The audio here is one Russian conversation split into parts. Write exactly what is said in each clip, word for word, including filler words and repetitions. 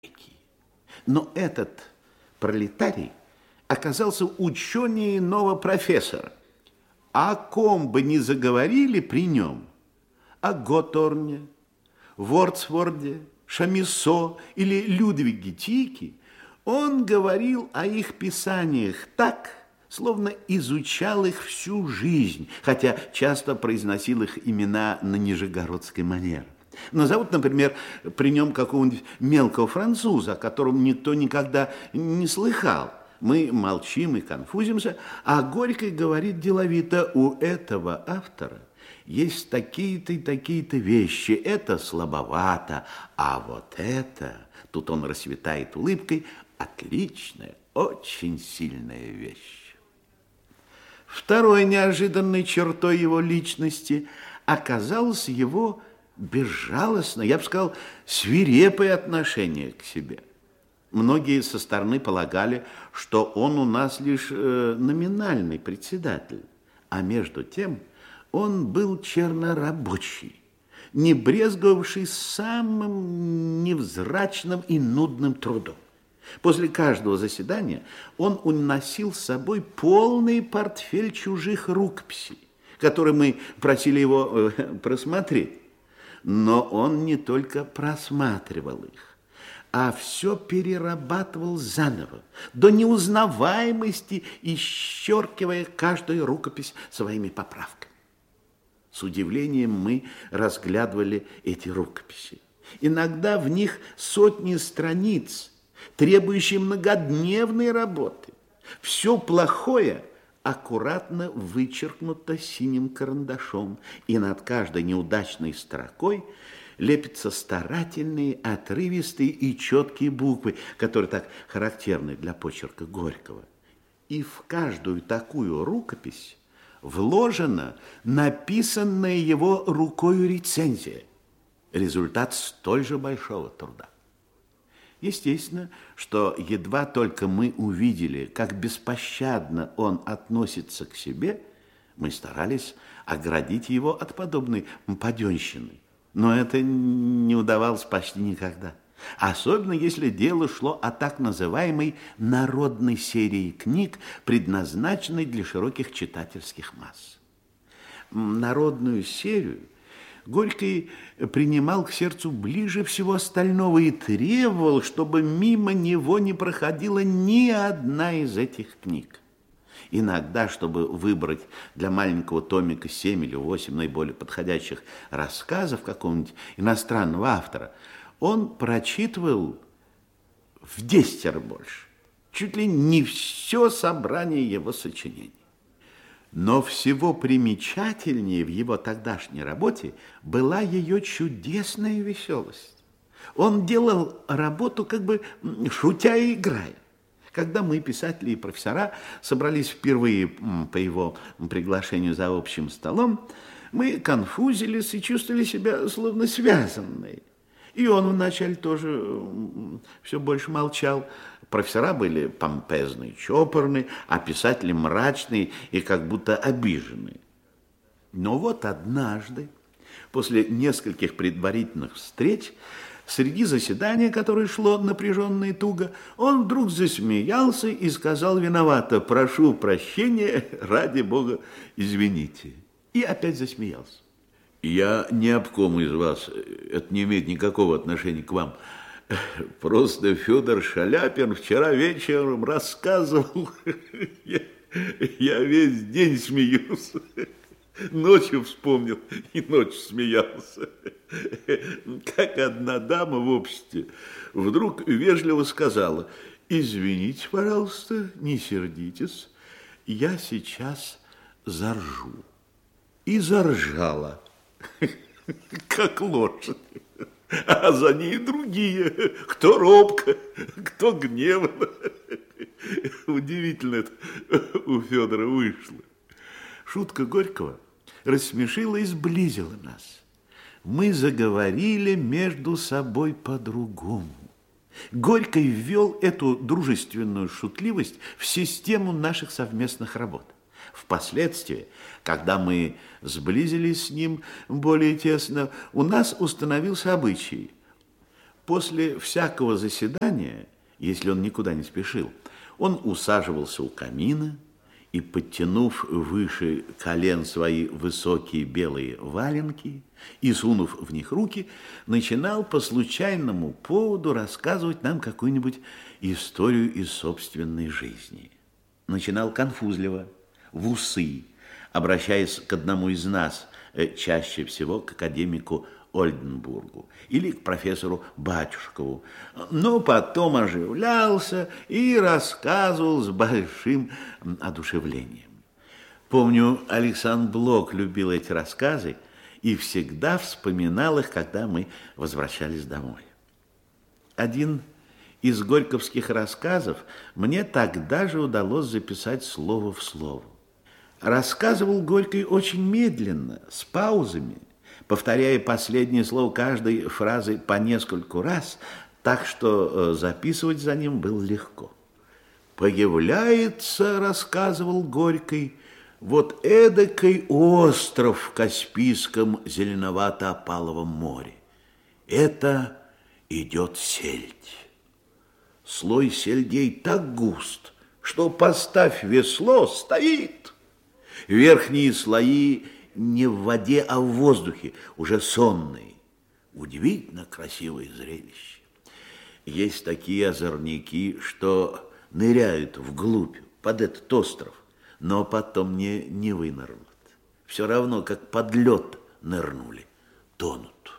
Но этот пролетарий оказался ученее иного профессора. О ком бы ни заговорили при нем, о Готорне, Вордсворде, Шамиссо или Людвиге Тике, он говорил о их писаниях так, словно изучал их всю жизнь, хотя часто произносил их имена на нижегородской манере. Назовут, например, при нем какого-нибудь мелкого француза, о котором никто никогда не слыхал. Мы молчим и конфузимся, а Горький говорит деловито: у этого автора есть такие-то и такие-то вещи, это слабовато, а вот это, тут он расцветает улыбкой, отличная, очень сильная вещь. Второй неожиданной чертой его личности оказалось его безжалостное, я бы сказал, свирепое отношение к себе. Многие со стороны полагали, что он у нас лишь э, номинальный председатель, а между тем он был чернорабочий, не брезговавший самым невзрачным и нудным трудом. После каждого заседания он уносил с собой полный портфель чужих рукописей, которые мы просили его э, просмотреть. Но он не только просматривал их, а все перерабатывал заново, до неузнаваемости, исчеркивая каждую рукопись своими поправками. С удивлением мы разглядывали эти рукописи. Иногда в них сотни страниц, требующие многодневной работы. Все плохое аккуратно вычеркнуто синим карандашом, и над каждой неудачной строкой лепятся старательные, отрывистые и четкие буквы, которые так характерны для почерка Горького. И в каждую такую рукопись вложена написанная его рукою рецензия, результат столь же большого труда. Естественно, что едва только мы увидели, как беспощадно он относится к себе, мы старались оградить его от подобной паденщины. Но это не удавалось почти никогда. Особенно, если дело шло о так называемой народной серии книг, предназначенной для широких читательских масс. Народную серию Горький принимал к сердцу ближе всего остального и требовал, чтобы мимо него не проходила ни одна из этих книг. Иногда, чтобы выбрать для маленького томика семь или восемь наиболее подходящих рассказов какого-нибудь иностранного автора, он прочитывал в десятеро больше, чуть ли не все собрание его сочинений. Но всего примечательнее в его тогдашней работе была ее чудесная веселость. Он делал работу как бы шутя и играя. Когда мы, писатели и профессора, собрались впервые по его приглашению за общим столом, мы конфузились и чувствовали себя словно связанные. И он вначале тоже все больше молчал. Профессора были помпезные, чопорные, а писатели мрачные и как будто обиженные. Но вот однажды, после нескольких предварительных встреч, среди заседания, которое шло напряженно и туго, он вдруг засмеялся и сказал виновато: «Прошу прощения, ради Бога, извините». И опять засмеялся. «Я ни об ком из вас, это не имеет никакого отношения к вам. Просто Федор Шаляпин вчера вечером рассказывал, я, я весь день смеюсь, ночью вспомнил и ночью смеялся. Как одна дама в обществе вдруг вежливо сказала: извините, пожалуйста, не сердитесь, я сейчас заржу». И заржала, как лошадь. А за ней другие, кто робко, кто гневно. Удивительно это у Федора вышло. Шутка Горького рассмешила и сблизила нас. Мы заговорили между собой по-другому. Горький ввел эту дружественную шутливость в систему наших совместных работ. Впоследствии, когда мы сблизились с ним более тесно, у нас установился обычай. После всякого заседания, если он никуда не спешил, он усаживался у камина и, подтянув выше колен свои высокие белые валенки и сунув в них руки, начинал по случайному поводу рассказывать нам какую-нибудь историю из собственной жизни. Начинал конфузливо, в усы, обращаясь к одному из нас, чаще всего к академику Ольденбургу или к профессору Батюшкову, но потом оживлялся и рассказывал с большим одушевлением. Помню, Александр Блок любил эти рассказы и всегда вспоминал их, когда мы возвращались домой. Один из горьковских рассказов мне тогда же удалось записать слово в слово. Рассказывал Горький очень медленно, с паузами, повторяя последнее слово каждой фразы по нескольку раз, так что записывать за ним было легко. «Появляется, — рассказывал Горький, — вот эдакой остров в Каспийском зеленовато-опаловом море. Это идет сельдь. Слой сельдей так густ, что поставь весло, стоит. Верхние слои не в воде, а в воздухе, уже сонные. Удивительно красивое зрелище. Есть такие озорники, что ныряют вглубь, под этот остров, но потом не, не вынырнут. Все равно, как под лед нырнули, тонут.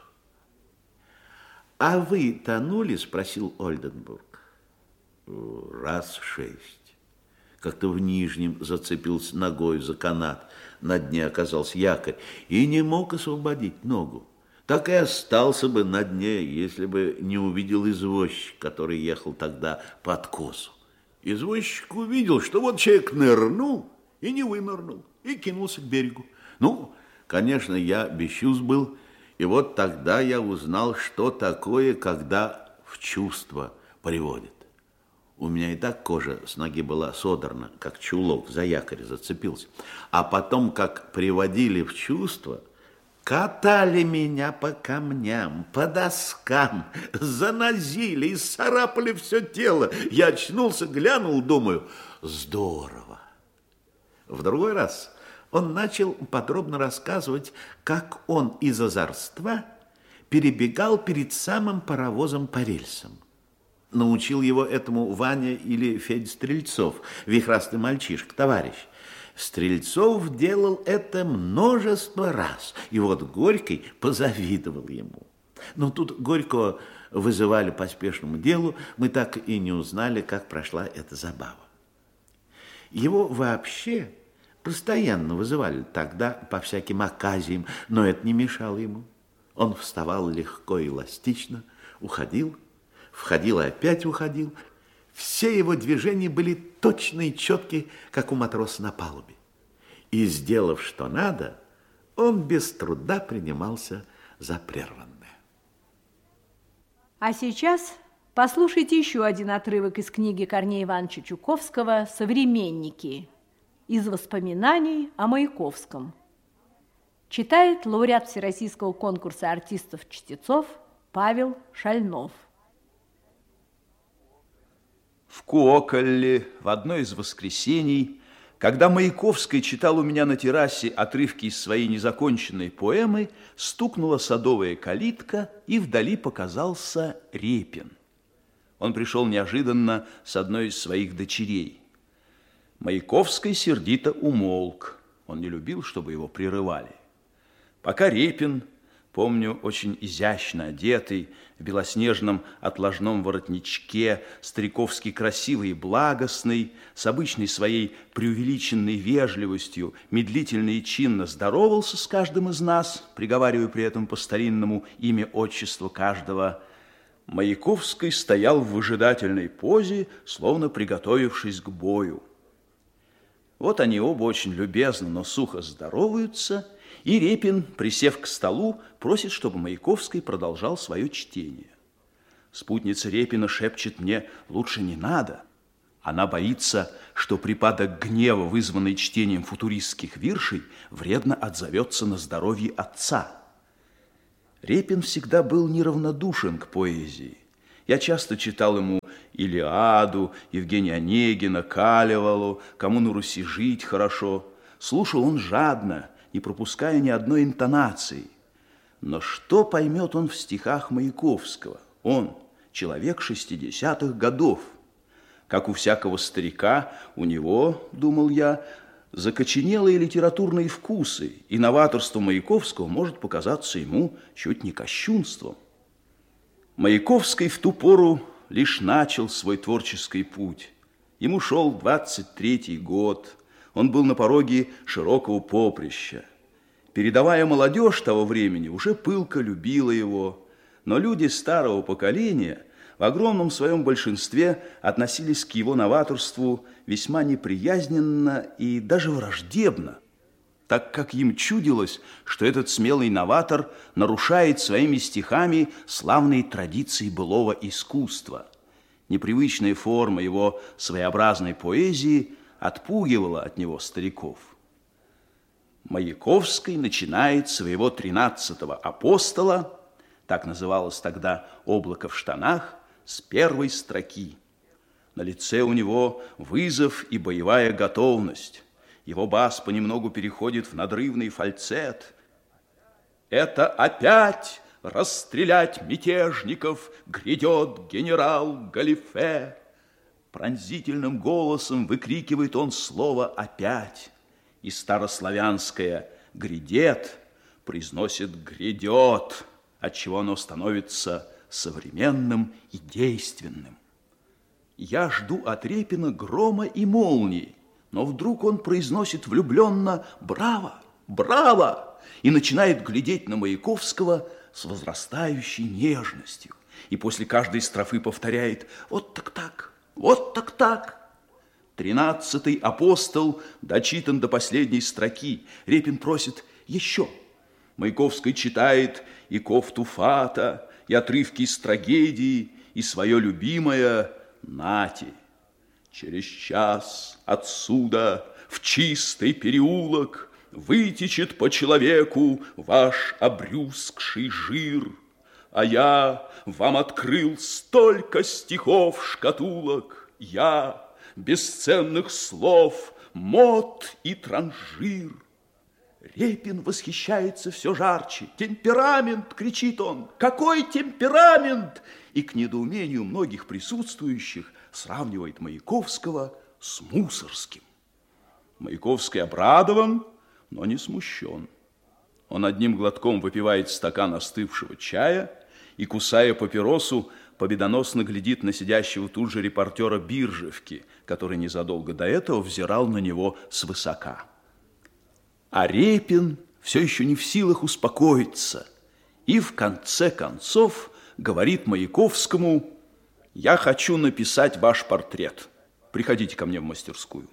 «А вы тонули?» – спросил Ольденбург. «Раз шесть. Как-то в Нижнем зацепился ногой за канат, на дне оказался якорь и не мог освободить ногу. Так и остался бы на дне, если бы не увидел извозчик, который ехал тогда по откосу. Извозчик увидел, что вот человек нырнул и не вынырнул, и кинулся к берегу. Ну, конечно, я без чувств был, и вот тогда я узнал, что такое, когда в чувство приводит. У меня и так кожа с ноги была содрана, как чулок, за якорь зацепился. А потом, как приводили в чувство, катали меня по камням, по доскам, занозили и царапали все тело. Я очнулся, глянул, думаю, здорово. В другой раз он начал подробно рассказывать, как он из озорства перебегал перед самым паровозом по рельсам. Научил его этому Ваня или Федя Стрельцов, вихрастый мальчишка, товарищ. Стрельцов делал это множество раз, и вот Горький позавидовал ему. Но тут Горького вызывали по спешному делу, мы так и не узнали, как прошла эта забава. Его вообще постоянно вызывали тогда по всяким оказиям, но это не мешало ему. Он вставал легко и эластично, уходил, входил и опять уходил. Все его движения были точные и четкие, как у матроса на палубе. И, сделав что надо, он без труда принимался за прерванное. А сейчас послушайте еще один отрывок из книги Корнея Ивановича Чуковского «Современники» из воспоминаний о Маяковском. Читает лауреат Всероссийского конкурса артистов-чтецов Павел Шальнов. В Коколле в одно из воскресений, когда Маяковский читал у меня на террасе отрывки из своей незаконченной поэмы, стукнула садовая калитка, и вдали показался Репин. Он пришел неожиданно с одной из своих дочерей. Маяковский сердито умолк. Он не любил, чтобы его прерывали. Пока Репин, помню, очень изящно одетый, в белоснежном отложном воротничке, стариковски красивый и благостный, с обычной своей преувеличенной вежливостью, медлительно и чинно здоровался с каждым из нас, приговаривая при этом по-старинному имя, отчество каждого. Маяковский стоял в выжидательной позе, словно приготовившись к бою. Вот они оба очень любезно, но сухо здороваются, и Репин, присев к столу, просит, чтобы Маяковский продолжал свое чтение. Спутница Репина шепчет мне: лучше не надо. Она боится, что припадок гнева, вызванный чтением футуристских виршей, вредно отзовется на здоровье отца. Репин всегда был неравнодушен к поэзии, Я часто читал ему Илиаду, Евгения Онегина, Калевалу, «Кому на Руси жить хорошо». Слушал он жадно, не пропуская ни одной интонации. Но что поймет он в стихах Маяковского? Он, человек шестидесятых годов. Как у всякого старика, у него, думал я, закоченелые литературные вкусы, и новаторство Маяковского может показаться ему чуть не кощунством. Маяковский в ту пору лишь начал свой творческий путь. Ему шел двадцать третий год, он был на пороге широкого поприща. Передовая молодежь того времени уже пылко любила его, но люди старого поколения в огромном своем большинстве относились к его новаторству весьма неприязненно и даже враждебно, так как им чудилось, что этот смелый новатор нарушает своими стихами славные традиции былого искусства. Непривычная форма его своеобразной поэзии отпугивала от него стариков. Маяковский начинает своего тринадцатого апостола, так называлось тогда «Облако в штанах», с первой строки. На лице у него вызов и боевая готовность. Его бас понемногу переходит в надрывный фальцет. «Это опять расстрелять мятежников грядет генерал Галифе». Пронзительным голосом выкрикивает он слово «опять». И старославянское «грядет» произносит «грядет», отчего оно становится современным и действенным. Я жду от Репина грома и молнии, но вдруг он произносит влюбленно «браво! Браво!» и начинает глядеть на Маяковского с возрастающей нежностью. И после каждой строфы повторяет «вот так-так, вот так-так». Тринадцатый апостол дочитан до последней строки. Репин просит еще. Маяковский читает и кофту Фата, и отрывки из трагедии, и свое любимое «Нати». Через час отсюда в чистый переулок вытечет по человеку ваш обрюзгший жир, а я вам открыл столько стихов шкатулок, я бесценных слов, мод и транжир. Репин восхищается все жарче. «Темперамент!» — кричит он. «Какой темперамент!» И к недоумению многих присутствующих сравнивает Маяковского с Мусорским. Маяковский обрадован, но не смущен. Он одним глотком выпивает стакан остывшего чая и, кусая папиросу, победоносно глядит на сидящего тут же репортера Биржевки, который незадолго до этого взирал на него свысока. А Репин все еще не в силах успокоиться и в конце концов говорит Маяковскому: «Я хочу написать ваш портрет. Приходите ко мне в мастерскую».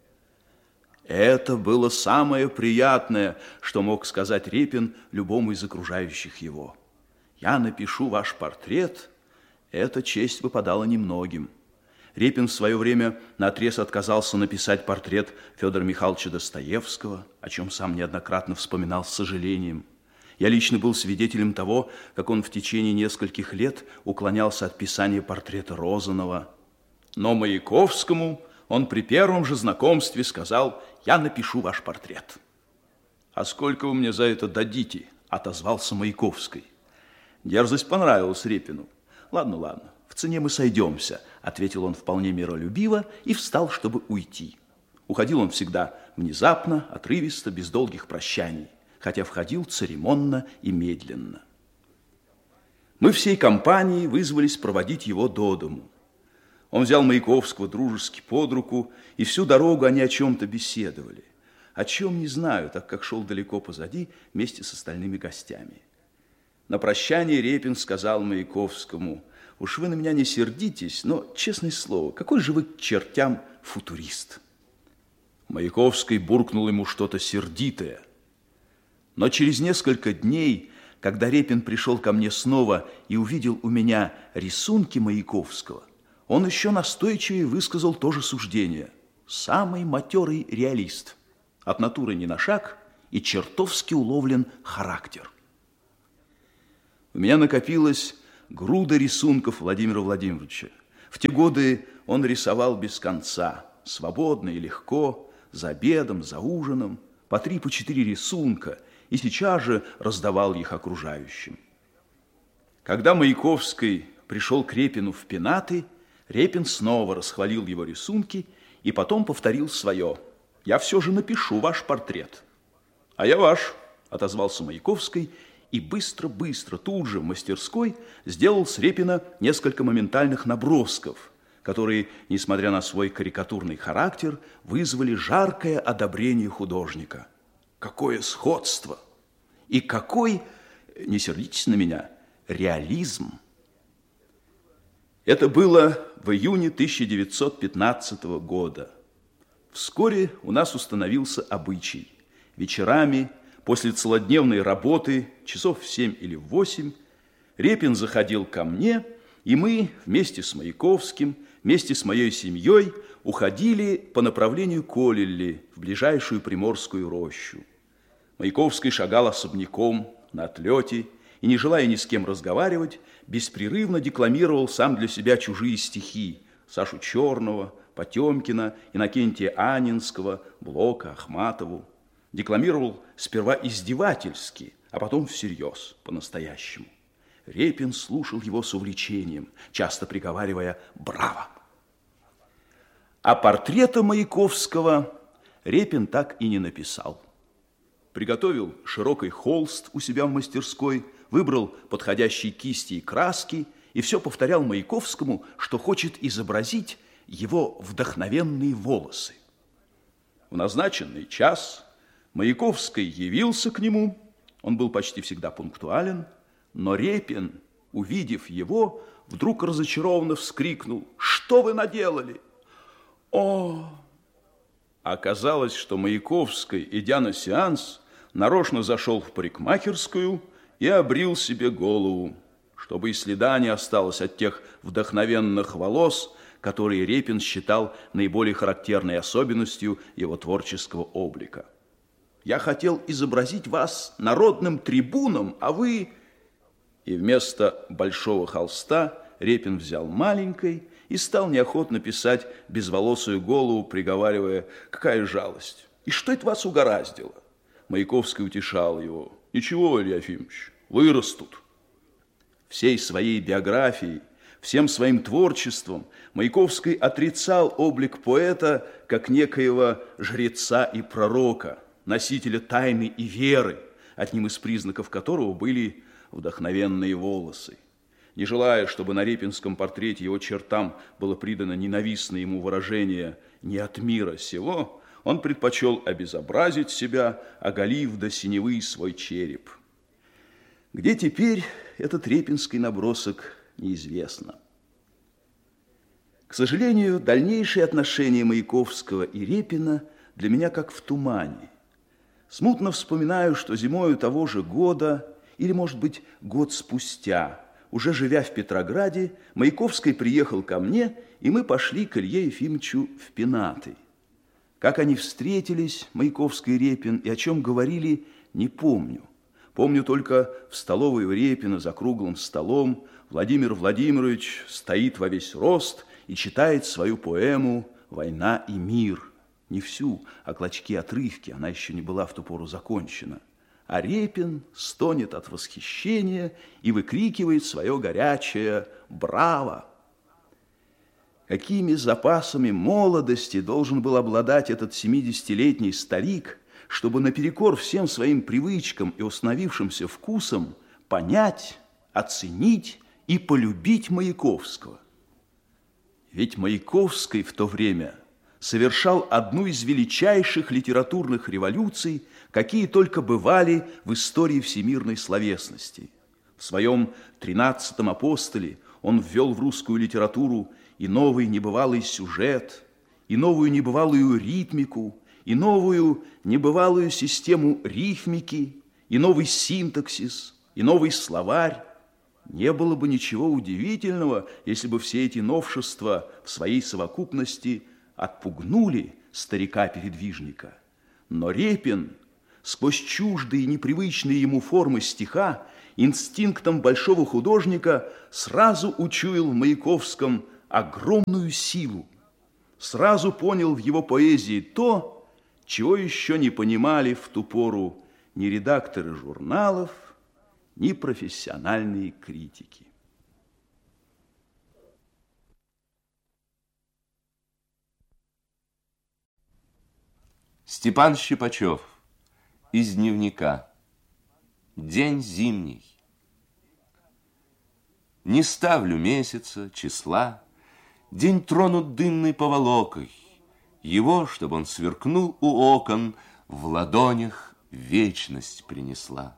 Это было самое приятное, что мог сказать Репин любому из окружающих его. «Я напишу ваш портрет». Эта честь выпадала немногим. Репин в свое время наотрез отказался написать портрет Федора Михайловича Достоевского, о чем сам неоднократно вспоминал с сожалением. Я лично был свидетелем того, как он в течение нескольких лет уклонялся от писания портрета Розанова. Но Маяковскому он при первом же знакомстве сказал: «Я напишу ваш портрет». «А сколько вы мне за это дадите?» – отозвался Маяковский. Дерзость понравилась Репину. «Ладно, ладно, в цене мы сойдемся», – ответил он вполне миролюбиво и встал, чтобы уйти. Уходил он всегда внезапно, отрывисто, без долгих прощаний, хотя входил церемонно и медленно. Мы всей компанией вызвались проводить его до дому. Он взял Маяковского дружески под руку, и всю дорогу они о чем-то беседовали. О чем, не знаю, так как шел далеко позади вместе с остальными гостями. На прощание Репин сказал Маяковскому: «Уж вы на меня не сердитесь, но, честное слово, какой же вы к чертям футурист». Маяковский буркнул ему что-то сердитое. Но через несколько дней, когда Репин пришел ко мне снова и увидел у меня рисунки Маяковского, он еще настойчивее высказал то же суждение. Самый матерый реалист. От натуры ни на шаг и чертовски уловлен характер. У меня накопилось груда рисунков Владимира Владимировича. В те годы он рисовал без конца, свободно и легко, за обедом, за ужином, по три, по четыре рисунка, и сейчас же раздавал их окружающим. Когда Маяковский пришел к Репину в пенаты, Репин снова расхвалил его рисунки и потом повторил свое. «Я все же напишу ваш портрет». «А я ваш», – отозвался Маяковский, и быстро-быстро тут же в мастерской сделал с Репина несколько моментальных набросков, которые, несмотря на свой карикатурный характер, вызвали жаркое одобрение художника. Какое сходство! И какой, не сердитесь на меня, реализм! Это было в июне тысяча девятьсот пятнадцатого года. Вскоре у нас установился обычай. Вечерами, после целодневной работы, часов в семь или в восемь, Репин заходил ко мне, и мы вместе с Маяковским, вместе с моей семьей уходили по направлению Колелли в ближайшую Приморскую рощу. Маяковский шагал особняком на отлете и, не желая ни с кем разговаривать, беспрерывно декламировал сам для себя чужие стихи: Сашу Черного, Потемкина, Иннокентия Анинского, Блока, Ахматову. Декламировал сперва издевательски, а потом всерьез, по-настоящему. Репин слушал его с увлечением, часто приговаривая «Браво!». А портрета Маяковского Репин так и не написал. Приготовил широкий холст у себя в мастерской, выбрал подходящие кисти и краски и все повторял Маяковскому, что хочет изобразить его вдохновенные волосы. В назначенный час Маяковский явился к нему, он был почти всегда пунктуален, но Репин, увидев его, вдруг разочарованно вскрикнул: «Что вы наделали?» «О!» Оказалось, что Маяковский, идя на сеанс, нарочно зашел в парикмахерскую и обрил себе голову, чтобы и следа не осталось от тех вдохновенных волос, которые Репин считал наиболее характерной особенностью его творческого облика. «Я хотел изобразить вас народным трибуном, а вы...» И вместо большого холста Репин взял маленький и стал неохотно писать безволосую голову, приговаривая: «Какая жалость! И что это вас угораздило?» Маяковский утешал его: «Ничего, Илья Ефимович, вырастут». Всей своей биографией, всем своим творчеством Маяковский отрицал облик поэта как некоего жреца и пророка, носителя тайны и веры, одним из признаков которого были вдохновенные волосы. Не желая, чтобы на репинском портрете его чертам было придано ненавистное ему выражение «не от мира сего», он предпочел обезобразить себя, оголив до синевы свой череп. Где теперь этот репинский набросок, неизвестно. К сожалению, дальнейшие отношения Маяковского и Репина для меня как в тумане. Смутно вспоминаю, что зимою того же года, или, может быть, год спустя, уже живя в Петрограде, Маяковский приехал ко мне, и мы пошли к Илье Ефимовичу в пенаты. Как они встретились, Маяковский и Репин, и о чем говорили, не помню. Помню только, в столовой у Репина за круглым столом Владимир Владимирович стоит во весь рост и читает свою поэму «Война и мир». Не всю, а клочки отрывки, она еще не была в ту пору закончена. А Репин стонет от восхищения и выкрикивает свое горячее «Браво!». Какими запасами молодости должен был обладать этот семидесятилетний старик, чтобы наперекор всем своим привычкам и установившимся вкусам понять, оценить и полюбить Маяковского. Ведь Маяковский в то время совершал одну из величайших литературных революций, какие только бывали в истории всемирной словесности. В своем «Тринадцатом апостоле» он ввел в русскую литературу и новый небывалый сюжет, и новую небывалую ритмику, и новую небывалую систему рифмики, и новый синтаксис, и новый словарь. Не было бы ничего удивительного, если бы все эти новшества в своей совокупности отпугнули старика-передвижника. Но Репин сквозь чуждые и непривычные ему формы стиха, инстинктом большого художника сразу учуял в Маяковском огромную силу, сразу понял в его поэзии то, чего еще не понимали в ту пору ни редакторы журналов, ни профессиональные критики. Степан Щипачев. Из дневника. День зимний. Не ставлю месяца, числа, день тронут дымной поволокой. Его, чтобы он сверкнул у окон, в ладонях вечность принесла.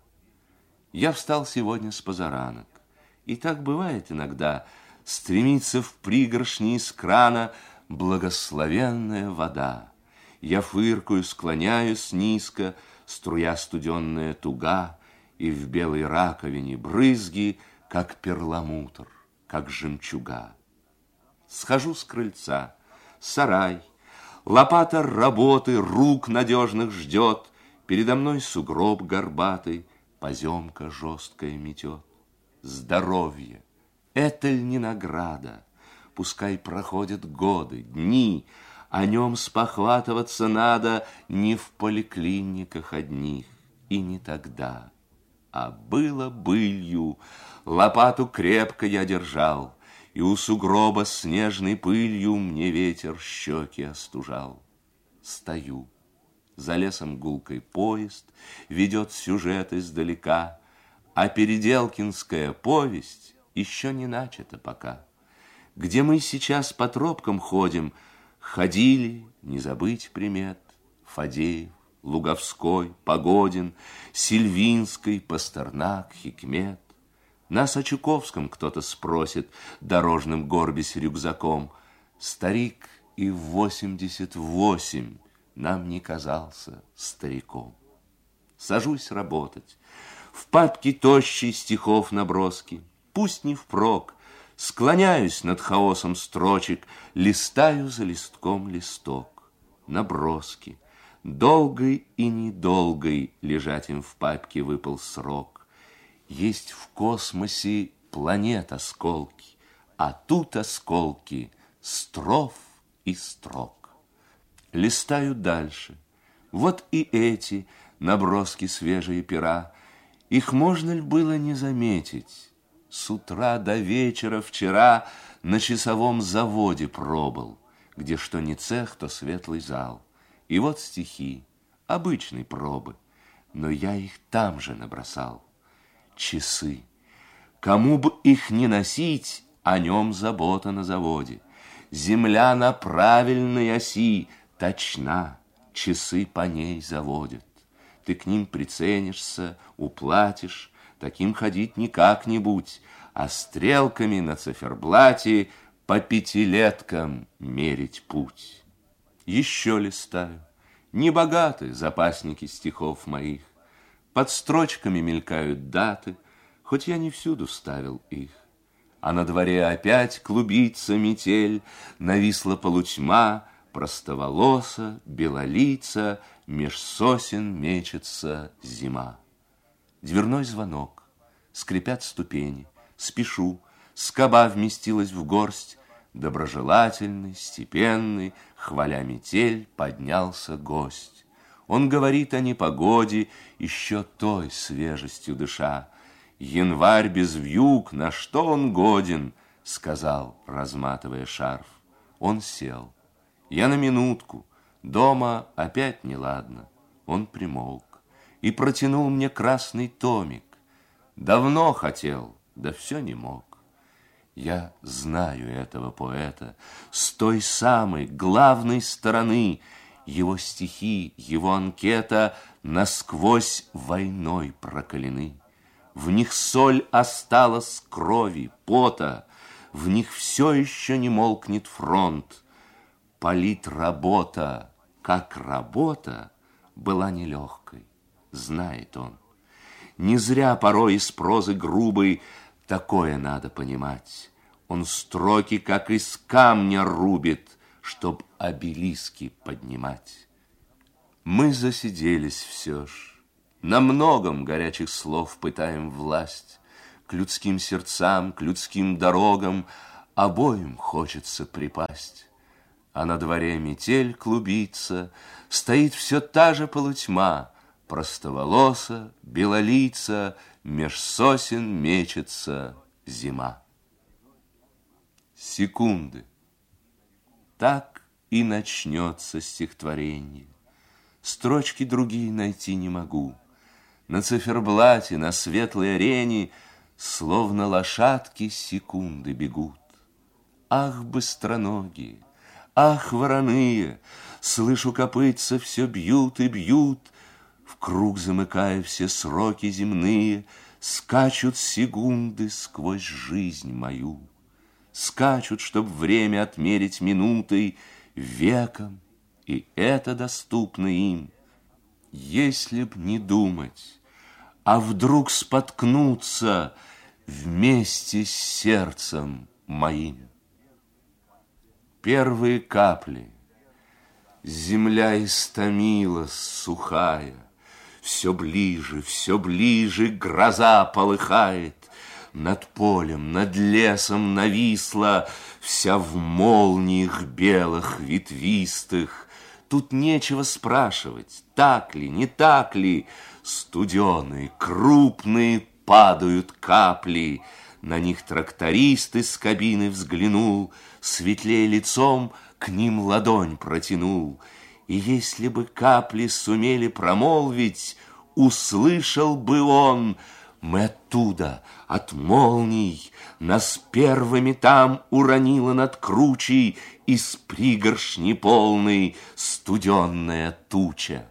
Я встал сегодня с позаранок, и так бывает иногда, стремится в пригоршни из крана благословенная вода. Я фыркаю, склоняюсь низко, струя студенная туга, и в белой раковине брызги, как перламутр, как жемчуга. Схожу с крыльца, сарай, лопата работы рук надежных ждет, передо мной сугроб горбатый, поземка жесткая метет. Здоровье, это ль не награда? Пускай проходят годы, дни, о нем спохватываться надо не в поликлиниках одних, и не тогда. А было былью, лопату крепко я держал, и у сугроба снежной пылью мне ветер щеки остужал. Стою, за лесом гулкой поезд ведет сюжет издалека, а Переделкинская повесть еще не начата пока. Где мы сейчас по тропкам ходим, ходили, не забыть примет, Фадеев, Луговской, Погодин, Сильвинский, Пастернак, Хикмет. Нас о Чуковском кто-то спросит, дорожным горбясь рюкзаком. Старик и в восемьдесят восемь нам не казался стариком. Сажусь работать. В папке тощей стихов наброски, пусть не впрок, склоняюсь над хаосом строчек, листаю за листком листок. Наброски. Долгой и недолгой лежать им в папке выпал срок. Есть в космосе планет осколки, а тут осколки строф и строк. Листаю дальше. Вот и эти наброски свежие пера. Их можно ли было не заметить? С утра до вечера вчера на часовом заводе пробыл, где что не цех, то светлый зал. И вот стихи, обычной пробы, но я их там же набросал. Часы. Кому бы их не носить, о нем забота на заводе. Земля на правильной оси, точна, часы по ней заводят. Ты к ним приценишься, уплатишь, таким ходить не как-нибудь, а стрелками на циферблате по пятилеткам мерить путь. Еще листаю. Небогаты запасники стихов моих. Под строчками мелькают даты, хоть я не всюду ставил их. А на дворе опять клубится метель, нависла полутьма, простоволоса, белолица, меж сосен мечется зима. Дверной звонок, скрипят ступени, спешу, скоба вместилась в горсть, доброжелательный, степенный, хваля метель, поднялся гость. Он говорит о непогоде, еще той свежестью дыша. Январь без вьюг, на что он годен, сказал, разматывая шарф. Он сел. Я на минутку. Дома опять неладно. Он примолк и протянул мне красный томик. Давно хотел, да все не мог. Я знаю этого поэта с той самой главной стороны. Его стихи, его анкета насквозь войной прокалены. В них соль осталась крови, пота, в них все еще не молкнет фронт. Политработа, как работа, была нелегкой, знает он. Не зря порой из прозы грубой такое надо понимать. Он строки, как из камня, рубит, чтоб обелиски поднимать. Мы засиделись все ж. На многом горячих слов пытаем власть. К людским сердцам, к людским дорогам обоим хочется припасть. А на дворе метель клубится, стоит все та же полутьма, простоволоса, белолица, меж сосен мечется зима. Секунды. Так и начнется стихотворение. Строчки другие найти не могу. На циферблате, на светлой арене словно лошадки секунды бегут. Ах, быстроногие, ах, вороные, слышу, копытца все бьют и бьют, в круг замыкая все сроки земные, скачут секунды сквозь жизнь мою. Скачут, чтоб время отмерить минутой, веком, и это доступно им. Если б не думать, а вдруг споткнуться вместе с сердцем моим. Первые капли. Земля истомилась сухая, все ближе, все ближе гроза полыхает. Над полем, над лесом нависла, вся в молниях белых ветвистых. Тут нечего спрашивать, так ли, не так ли. Студеные, крупные падают капли. На них тракторист из кабины взглянул, светлее лицом к ним ладонь протянул. И если бы капли сумели промолвить, услышал бы он: мы оттуда, от молний, нас первыми там уронила над кручей из пригоршни полной студенная туча.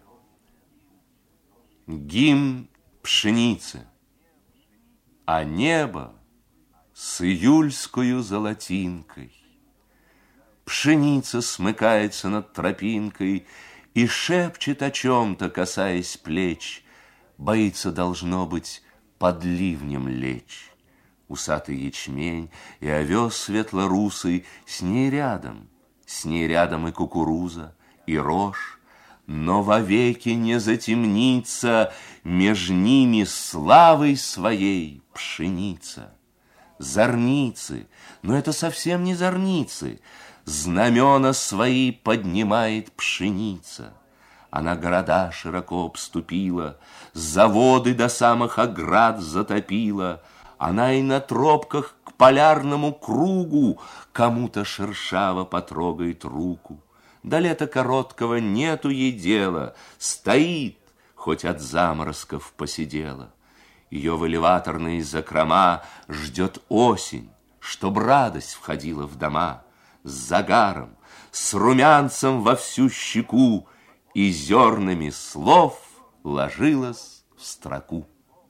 Гимн пшеницы, а небо с июльскою золотинкой. Пшеница смыкается над тропинкой и шепчет о чем-то, касаясь плеч. Боится, должно быть, под ливнем лечь. Усатый ячмень и овес светлорусый с ней рядом, с ней рядом и кукуруза, и рожь, но вовеки не затемнится меж ними славой своей пшеница. Зорницы, но это совсем не зорницы, знамена свои поднимает пшеница. Она города широко обступила, заводы до самых оград затопила. Она и на тропках к полярному кругу кому-то шершаво потрогает руку. До лета короткого нету ей дела, стоит, хоть от заморозков посидела. Ее в элеваторные закрома ждет осень, чтоб радость входила в дома. С загаром, с румянцем во всю щеку и зернами слов ложилась в строку.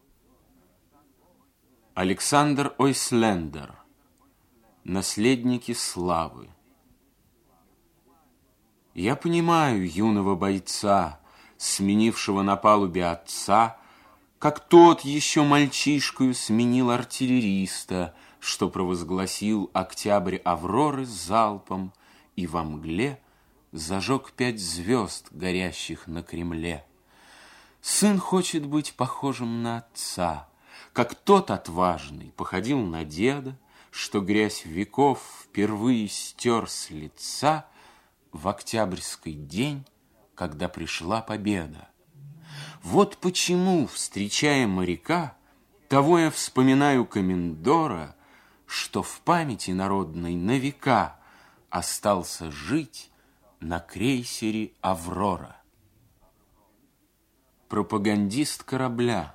Александр Ойслендер. Наследники славы. Я понимаю юного бойца, сменившего на палубе отца, как тот еще мальчишкою сменил артиллериста, что провозгласил октябрь Авроры залпом и во мгле зажег пять звезд, горящих на Кремле. Сын хочет быть похожим на отца, как тот отважный походил на деда, что грязь веков впервые стер с лица в октябрьский день, когда пришла победа. Вот почему, встречая моряка, того я вспоминаю комендора, что в памяти народной на века остался жить на крейсере «Аврора». Пропагандист корабля.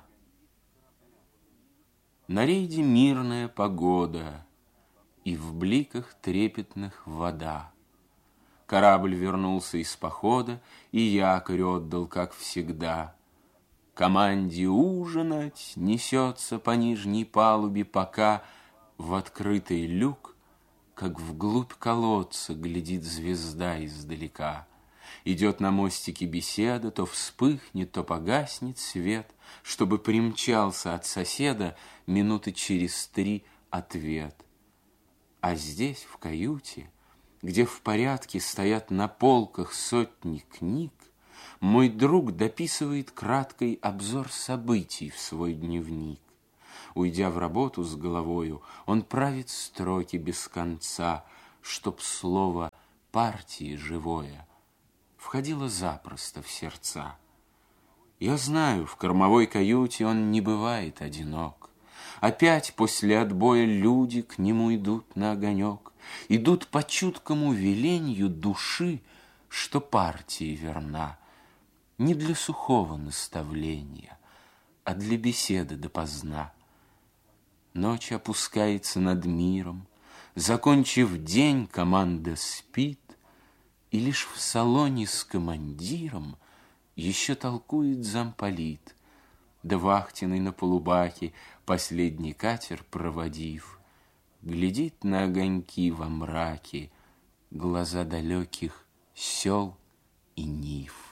На рейде мирная погода, и в бликах трепетных вода. Корабль вернулся из похода, и якорь отдал, как всегда. Команде ужинать несется по нижней палубе, пока в открытый люк, как вглубь колодца, глядит звезда издалека. Идет на мостике беседа, то вспыхнет, то погаснет свет, чтобы примчался от соседа минуты через три ответ. А здесь, в каюте, где в порядке стоят на полках сотни книг, Мой друг дописывает краткий обзор событий в свой дневник. Уйдя в работу с головою, он правит строки без конца, чтоб слово партии живое входило запросто в сердца. Я знаю, в кормовой каюте он не бывает одинок. Опять после отбоя люди к нему идут на огонек, идут по чуткому веленью души, что партии верна, не для сухого наставления, а для беседы допоздна. Ночь опускается над миром, закончив день, команда спит, и лишь в салоне с командиром еще толкует замполит, да вахтенный на полубаке, последний катер проводив, глядит на огоньки во мраке, глаза далеких сел и нив.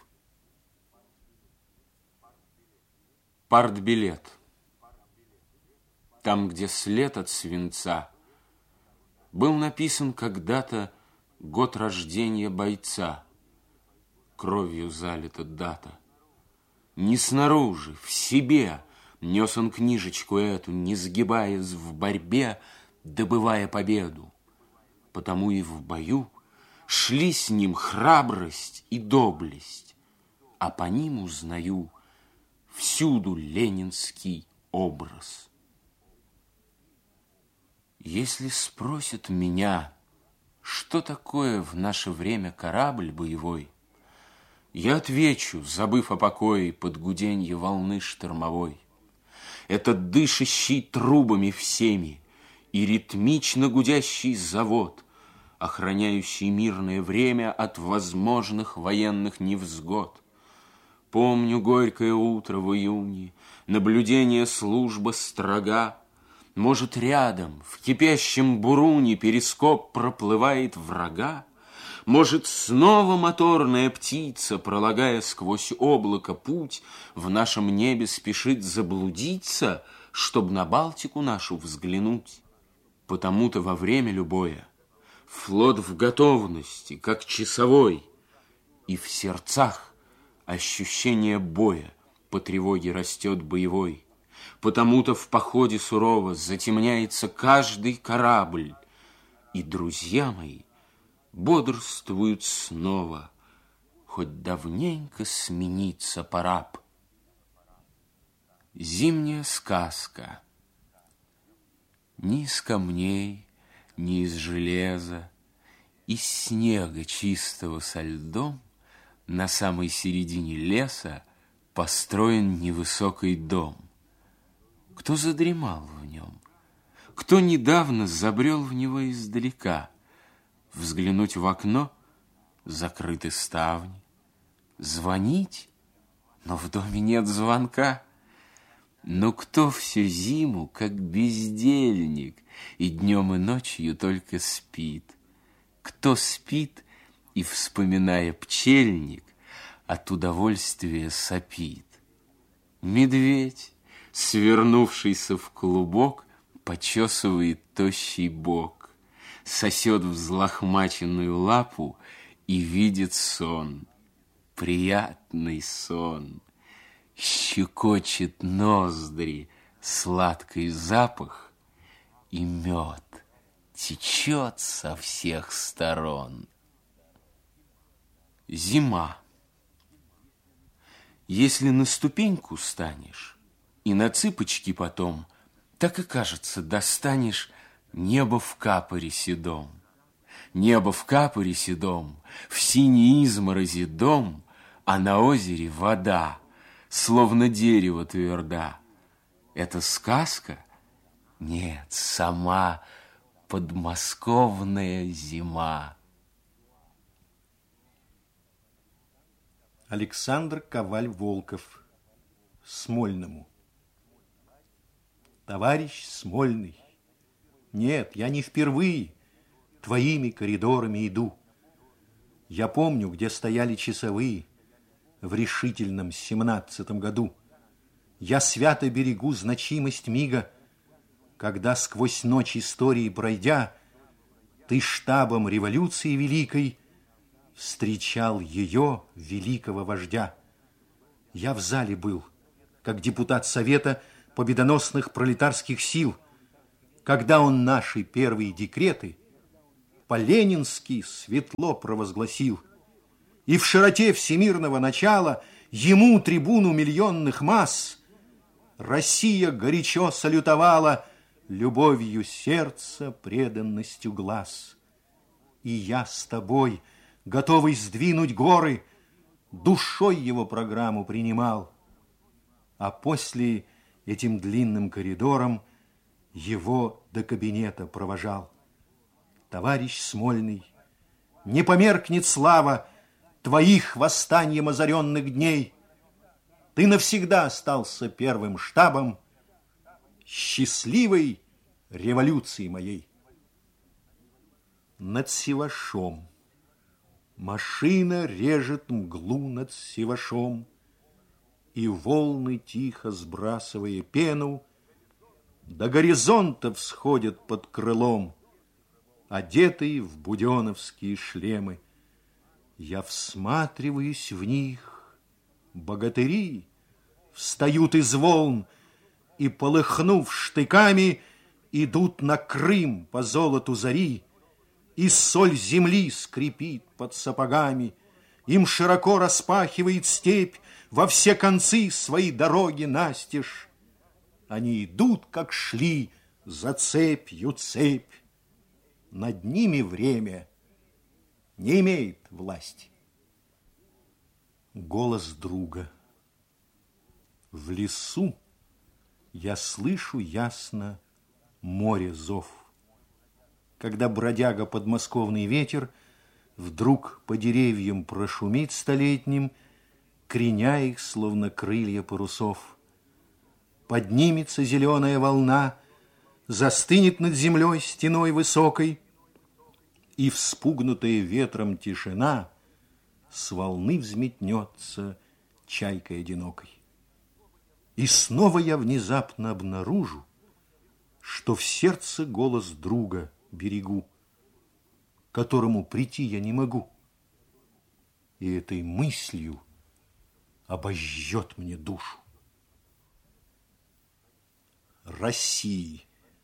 Партбилет. Там, где след от свинца, был написан когда-то год рождения бойца. Кровью залита дата. Не снаружи, в себе нес он книжечку эту, не сгибаясь в борьбе, добывая победу. Потому и в бою шли с ним храбрость и доблесть, а по ним узнаю всюду ленинский образ. Если спросят меня, что такое в наше время корабль боевой, я отвечу, забыв о покое под гуденье волны штормовой. Это дышащий трубами всеми и ритмично гудящий завод, охраняющий мирное время от возможных военных невзгод. Помню горькое утро в июне, наблюдение служба строга. Может, рядом, в кипящем буруне, перископ проплывает врага? Может, снова моторная птица, пролагая сквозь облако путь, в нашем небе спешит заблудиться, чтоб на Балтику нашу взглянуть? Потому-то во время любое флот в готовности, как часовой, и в сердцах ощущение боя по тревоге растет боевой. Потому-то в походе сурово затемняется каждый корабль, и друзья мои бодрствуют снова, хоть давненько смениться пора б. Зимняя сказка. Ни из камней, ни из железа, из снега чистого со льдом на самой середине леса построен невысокий дом. Кто задремал в нем? Кто недавно забрел в него издалека? Взглянуть в окно — закрыты ставни. Звонить? Но в доме нет звонка. Но кто всю зиму, как бездельник, и днем и ночью только спит? Кто спит и, вспоминая пчельник, от удовольствия сопит? Медведь, свернувшийся в клубок, почесывает тощий бок, сосет взлохмаченную лапу и видит сон, приятный сон. Щекочет ноздри сладкий запах, и мед течет со всех сторон. Зима. Если на ступеньку станешь и на цыпочки потом, так и кажется, достанешь небо в капоре седом. Небо в капоре седом, в синей изморози дом, а на озере вода, словно дерево тверда. Это сказка? Нет, сама подмосковная зима. Александр Коваль-Волков. Смольному. Товарищ Смольный, нет, я не впервые твоими коридорами иду. Я помню, где стояли часовые в решительном семнадцатом году. Я свято берегу значимость мига, когда сквозь ночь истории пройдя, ты штабом революции великой встречал ее, великого вождя. Я в зале был, как депутат Совета победоносных пролетарских сил, когда он наши первые декреты по-ленински светло провозгласил. И в широте всемирного начала ему, трибуну миллионных масс, Россия горячо салютовала любовью сердца, преданностью глаз. И я с тобой, готовый сдвинуть горы, душой его программу принимал, а после этим длинным коридором его до кабинета провожал. Товарищ Смольный, не померкнет слава твоих восстанием озаренных дней. Ты навсегда остался первым штабом счастливой революции моей. Над Севашом машина режет мглу над Севашом, и волны, тихо сбрасывая пену, до горизонта всходят под крылом, одетые в буденовские шлемы. Я всматриваюсь в них, богатыри встают из волн и, полыхнув штыками, идут на Крым по золоту зари, и соль земли скрипит под сапогами, им широко распахивает степь во все концы свои дороги настежь. Они идут, как шли, за цепью цепь. Над ними время не имеет власти. Голос друга. В лесу я слышу ясно море зов. Когда бродяга подмосковный ветер вдруг по деревьям прошумит столетним, креня их, словно крылья парусов. Поднимется зеленая волна, застынет над землей стеной высокой, и вспугнутая ветром тишина с волны взметнется чайкой одинокой. И снова я внезапно обнаружу, что в сердце голос друга берегу, к которому прийти я не могу, и этой мыслью обожжет мне душу. Россия,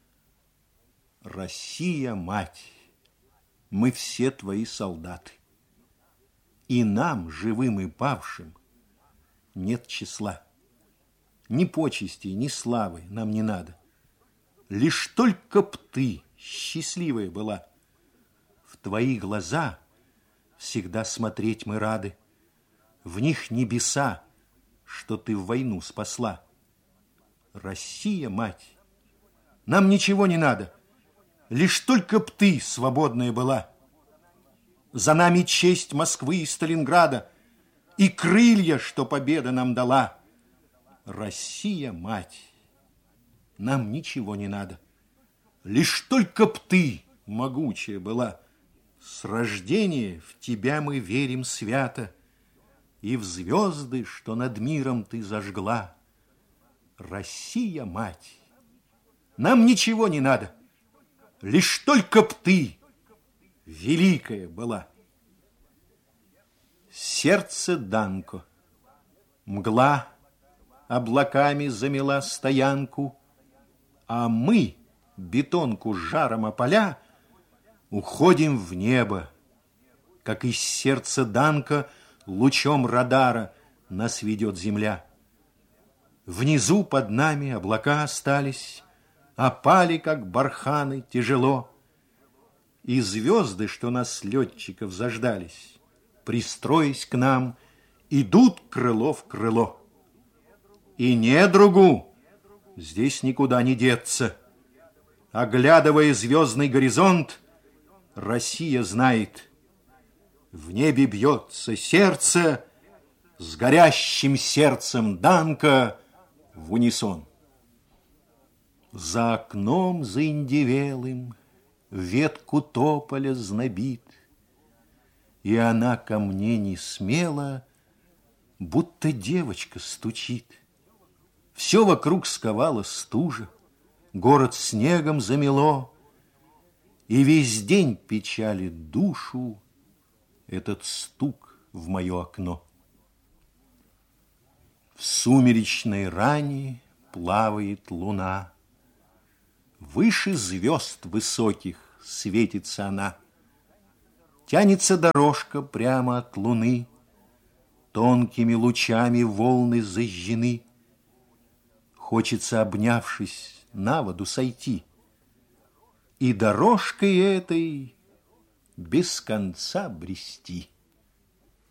Россия, мать, мы все твои солдаты, и нам, живым и павшим, нет числа. Ни почестей, ни славы нам не надо. Лишь только б ты счастливая была. В твои глаза всегда смотреть мы рады. В них небеса, что ты в войну спасла. Россия, мать, нам ничего не надо. Лишь только б ты свободная была. За нами честь Москвы и Сталинграда и крылья, что победа нам дала. Россия, мать, нам ничего не надо. Лишь только б ты могучая была. С рождения в тебя мы верим свято, и в звезды, что над миром ты зажгла. Россия, мать, нам ничего не надо. Лишь только б ты великая была. Сердце Данко. Мгла облаками замела стоянку, а мы, бетонку жаром опаля, уходим в небо, как из сердца Данко лучом радара нас ведет земля. Внизу под нами облака остались, опали, как барханы, тяжело, и звезды, что нас летчиков заждались, пристроясь к нам, идут крыло в крыло. И недругу здесь никуда не деться. Оглядывая звездный горизонт, Россия знает, в небе бьется сердце с горящим сердцем Данко в унисон. За окном заиндевелым ветку тополя знобит, и она ко мне не смело, будто девочка стучит. Все вокруг сковало стужа, город снегом замело, и весь день печалит душу этот стук в мое окно. В сумеречной ране плавает луна, выше звезд высоких светится она. Тянется дорожка прямо от луны, тонкими лучами волны зажжены. Хочется, обнявшись, на воду сойти, и дорожкой этой без конца брести.